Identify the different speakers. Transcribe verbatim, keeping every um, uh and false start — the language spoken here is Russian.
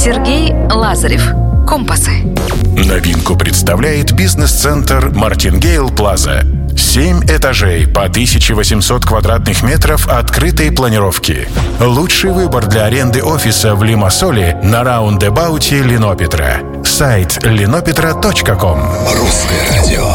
Speaker 1: Сергей Лазарев. Компасы.
Speaker 2: Новинку представляет бизнес-центр Мартингейл Плаза. Семь этажей по тысяча восемьсот квадратных метров открытой планировки. Лучший выбор для аренды офиса в Лимассоле на раундэбауте Линопетра. Сайт линопетра точка ком.
Speaker 3: Русское радио.